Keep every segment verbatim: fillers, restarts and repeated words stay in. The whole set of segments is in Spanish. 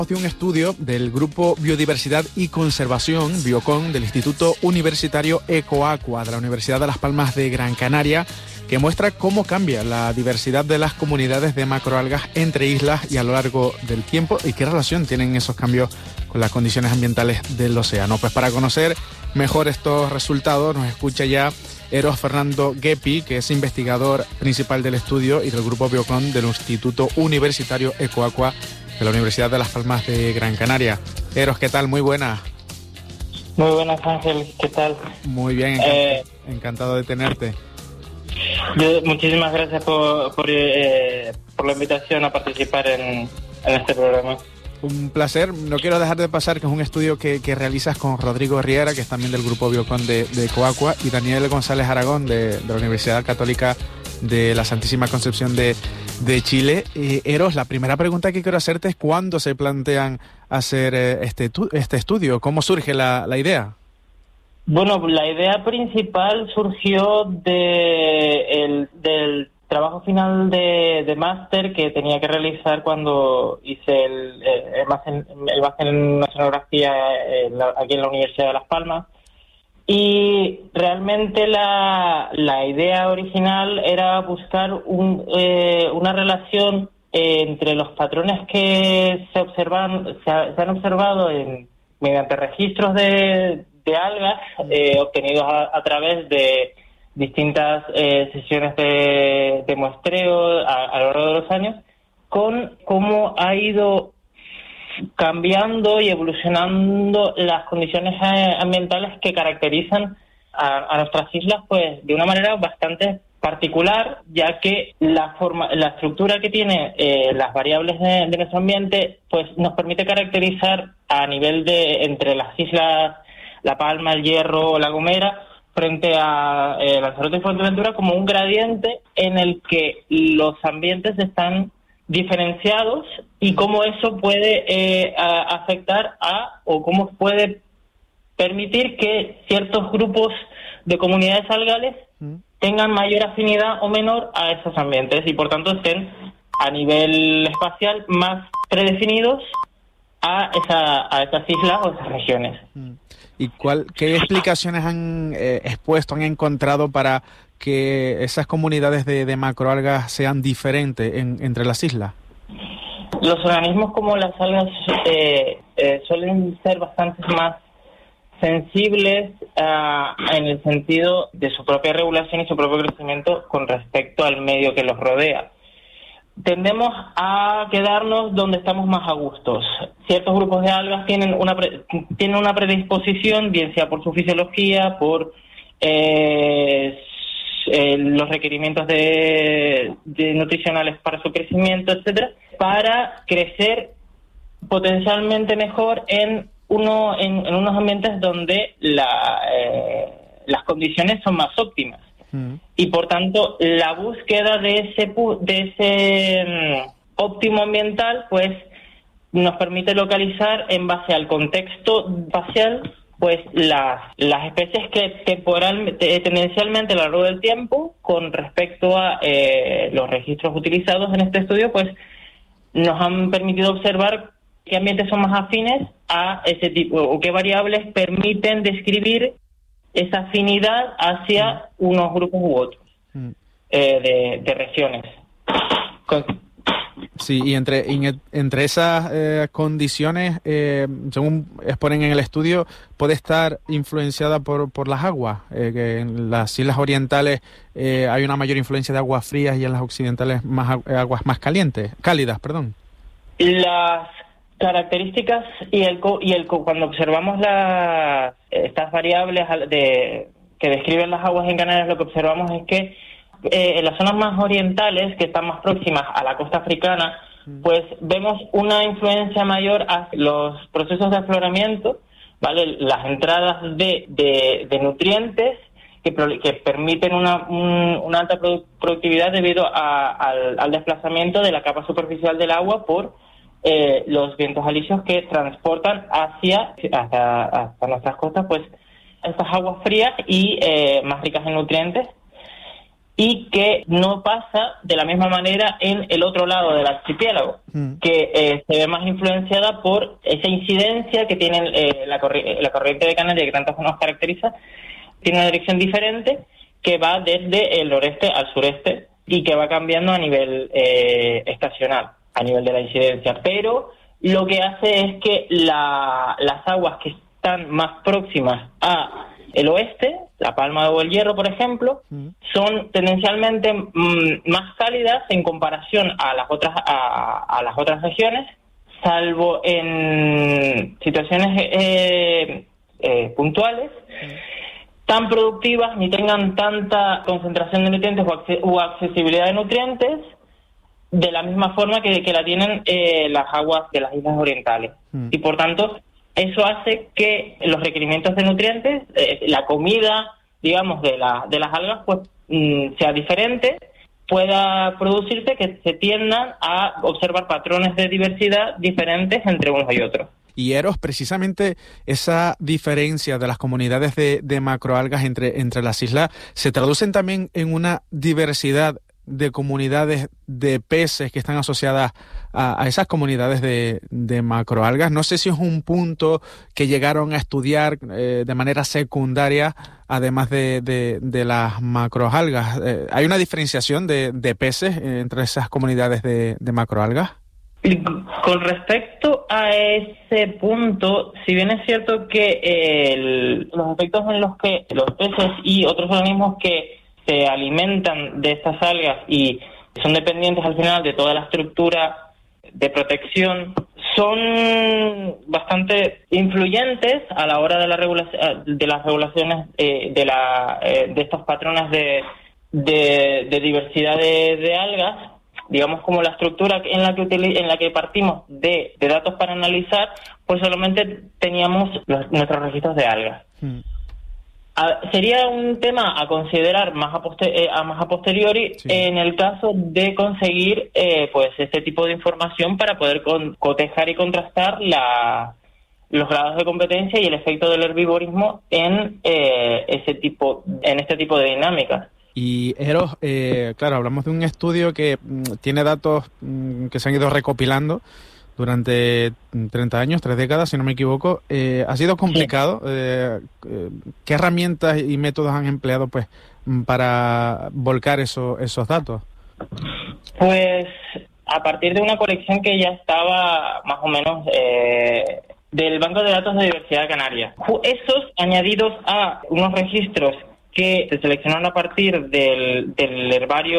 De un estudio del Grupo Biodiversidad y Conservación, Biocon, del Instituto Universitario Ecoaqua de la Universidad de Las Palmas de Gran Canaria, que muestra cómo cambia la diversidad de las comunidades de macroalgas entre islas y a lo largo del tiempo y qué relación tienen esos cambios con las condiciones ambientales del océano. Pues para conocer mejor estos resultados nos escucha ya Eros Fernando Guepi, que es investigador principal del estudio y del Grupo Biocon del Instituto Universitario Ecoaqua de la Universidad de Las Palmas de Gran Canaria. Eros, ¿qué tal? Muy buenas. Muy buenas, Ángel, ¿qué tal? Muy bien, encantado, eh, encantado de tenerte. Yo, muchísimas gracias por, por, eh, por la invitación a participar en, en este programa. Un placer. No quiero dejar de pasar que es un estudio que, que realizas con Rodrigo Riera, que es también del Grupo Biocon de, de Ecoaqua, y Daniel González Aragón, de, de la Universidad Católica de la Santísima Concepción de, de Chile. Eh, Eros, la primera pregunta que quiero hacerte es ¿cuándo se plantean hacer eh, este, tu, este estudio? ¿Cómo surge la, la idea? Bueno, la idea principal surgió de el, del trabajo final de, de máster que tenía que realizar cuando hice el, el, máster, el máster en oceanografía en la, aquí en la Universidad de Las Palmas. Y realmente la, la idea original era buscar un, eh, una relación eh, entre los patrones que se observan, se, ha, se han observado en, mediante registros de, de algas eh, obtenidos a, a través de distintas eh, sesiones de, de muestreo a, a lo largo de los años, con cómo ha ido cambiando y evolucionando las condiciones ambientales que caracterizan a, a nuestras islas, pues de una manera bastante particular, ya que la forma, la estructura que tiene eh, las variables de, de nuestro ambiente, pues nos permite caracterizar a nivel de entre las islas La Palma, El Hierro o La Gomera frente a eh, Lanzarote y Fuerteventura como un gradiente en el que los ambientes están diferenciados y cómo eso puede eh, a, afectar a o cómo puede permitir que ciertos grupos de comunidades algales mm. tengan mayor afinidad o menor a esos ambientes y por tanto estén a nivel espacial más predefinidos a esa a esas islas o esas regiones. Mm. ¿Y cuál, qué explicaciones han eh, expuesto, han encontrado para que esas comunidades de, de macroalgas sean diferentes en, entre las islas? Los organismos como las algas eh, eh, suelen ser bastante más sensibles uh, en el sentido de su propia regulación y su propio crecimiento con respecto al medio que los rodea. Tendemos a quedarnos donde estamos más a gustos. Ciertos grupos de algas tienen una pre- tienen una predisposición, bien sea por su fisiología, por eh, eh, los requerimientos de, de nutricionales para su crecimiento, etcétera, para crecer potencialmente mejor en uno en, en unos ambientes donde la, eh, las condiciones son más óptimas. Mm. Y por tanto la búsqueda de ese de ese um, óptimo ambiental pues nos permite localizar en base al contexto espacial pues las las especies que temporalmente tendencialmente a lo largo del tiempo con respecto a eh, los registros utilizados en este estudio pues nos han permitido observar qué ambientes son más afines a ese tipo o qué variables permiten describir esa afinidad hacia unos grupos u otros mm. eh, de, de regiones. Con... Sí, y entre y entre esas eh, condiciones, eh, según exponen en el estudio, puede estar influenciada por, por las aguas, eh, que en las islas orientales eh, hay una mayor influencia de aguas frías y en las occidentales más aguas más calientes, cálidas, perdón. Las características y el y el cuando observamos las estas variables de que describen las aguas en Canarias, lo que observamos es que eh, en las zonas más orientales, que están más próximas a la costa africana, pues vemos una influencia mayor a los procesos de afloramiento, ¿vale? Las entradas de, de, de nutrientes que, que permiten una, un, una alta productividad debido a, al, al desplazamiento de la capa superficial del agua por Eh, los vientos alisios que transportan hacia hasta, hasta nuestras costas pues estas aguas frías y eh, más ricas en nutrientes y que no pasa de la misma manera en el otro lado del archipiélago, mm. que eh, se ve más influenciada por esa incidencia que tiene eh, la, corri- la corriente de Canarias, que tanto nos caracteriza. Tiene una dirección diferente que va desde el noreste al sureste y que va cambiando a nivel eh, estacional, a nivel de la incidencia. Pero lo que hace es que la, las aguas que están más próximas a el oeste, La Palma o el Hierro, por ejemplo, mm. son tendencialmente mm, más cálidas en comparación a las otras a, a las otras regiones, salvo en situaciones eh, eh, puntuales, mm. tan productivas ni tengan tanta concentración de nutrientes o, acce- o accesibilidad de nutrientes de la misma forma que, que la tienen eh, las aguas de las islas orientales. Mm. Y por tanto, eso hace que los requerimientos de nutrientes, eh, la comida, digamos, de, la, de las algas, pues mm, sea diferente, pueda producirse que se tiendan a observar patrones de diversidad diferentes entre unos y otros. Y Eros, precisamente esa diferencia de las comunidades de, de macroalgas entre, entre las islas, ¿se traducen también en una diversidad de comunidades de peces que están asociadas a, a esas comunidades de, de macroalgas? No sé si es un punto que llegaron a estudiar eh, de manera secundaria, además de, de, de las macroalgas. Eh, ¿Hay una diferenciación de, de peces entre esas comunidades de, de macroalgas? Con respecto a ese punto, si bien es cierto que eh, el, los efectos en los que los peces y otros organismos que se alimentan de estas algas y son dependientes al final de toda la estructura de protección, son bastante influyentes a la hora de la regulación de las regulaciones eh, de la eh, de estos patrones de de, de diversidad de, de algas, digamos, como la estructura en la que utiliz- en la que partimos de, de datos para analizar, pues solamente teníamos los, nuestros registros de algas. Mm. A, sería un tema a considerar más a, poster- eh, a más a posteriori, sí, en el caso de conseguir eh, pues este tipo de información para poder con- cotejar y contrastar la, los grados de competencia y el efecto del herbivorismo en eh, ese tipo en este tipo de dinámicas. Y Eros, eh, claro, hablamos de un estudio que mm, tiene datos mm, que se han ido recopilando durante treinta años, tres décadas, si no me equivoco. Eh, ¿Ha sido complicado? Sí. Eh, ¿Qué herramientas y métodos han empleado pues para volcar eso, esos datos? Pues a partir de una colección que ya estaba más o menos eh, del Banco de Datos de Diversidad Canaria. Esos añadidos a unos registros que se seleccionaron a partir del, del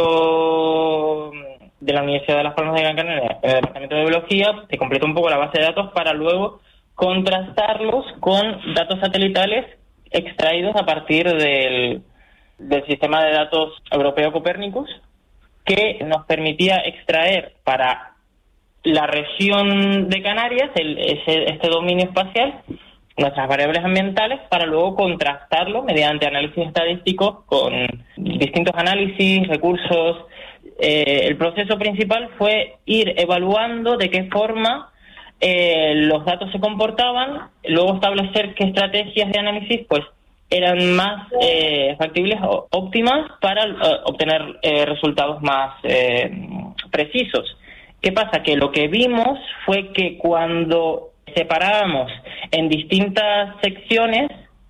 herbario de la Universidad de Las Palmas de Gran Canaria, en el Departamento de Biología, se completa un poco la base de datos para luego contrastarlos con datos satelitales extraídos a partir del, del sistema de datos europeo Copernicus, que nos permitía extraer para la región de Canarias, el, ese, este dominio espacial, nuestras variables ambientales, para luego contrastarlo mediante análisis estadístico con distintos análisis, recursos. Eh, el proceso principal fue ir evaluando de qué forma eh, los datos se comportaban, luego establecer qué estrategias de análisis pues eran más eh, factibles o óptimas para uh, obtener eh, resultados más eh, precisos. ¿Qué pasa? Que lo que vimos fue que cuando separábamos en distintas secciones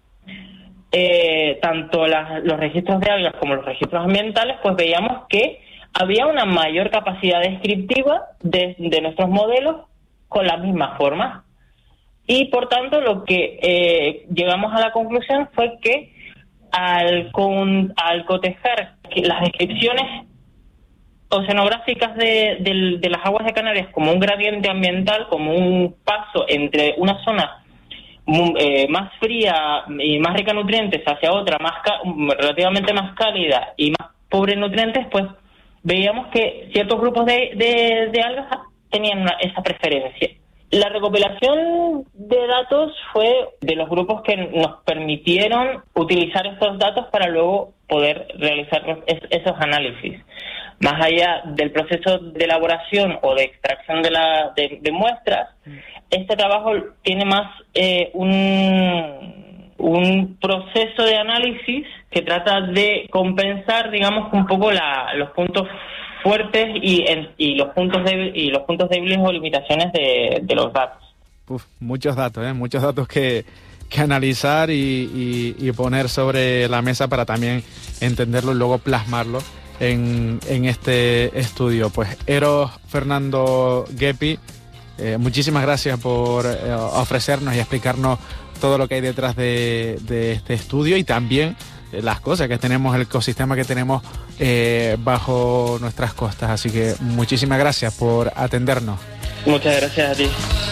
eh, tanto las, los registros de algas como los registros ambientales, pues veíamos que había una mayor capacidad descriptiva de, de nuestros modelos con las mismas formas. Y por tanto lo que eh, llegamos a la conclusión fue que al, con, al cotejar que las descripciones oceanográficas de, de, de las aguas de Canarias como un gradiente ambiental, como un paso entre una zona eh, más fría y más rica en nutrientes hacia otra más relativamente más cálida y más pobre en nutrientes, pues veíamos que ciertos grupos de, de, de algas tenían una, esa preferencia. La recopilación de datos fue de los grupos que nos permitieron utilizar estos datos para luego poder realizar es, esos análisis. Más allá del proceso de elaboración o de extracción de, la, de, de muestras, este trabajo tiene más eh, un, un proceso de análisis que trata de compensar, digamos, un poco la, los puntos fuertes y, en, y los puntos débiles y los puntos débiles o limitaciones de, de los datos. Uf, muchos datos, ¿eh? muchos datos que, que analizar y, y, y poner sobre la mesa para también entenderlo y luego plasmarlo en, en este estudio. Pues Eros Fernando Guepi, eh, muchísimas gracias por eh, ofrecernos y explicarnos todo lo que hay detrás de, de este estudio y también eh, las cosas que tenemos, el ecosistema que tenemos eh, bajo nuestras costas. Así que muchísimas gracias por atendernos. Muchas gracias a ti.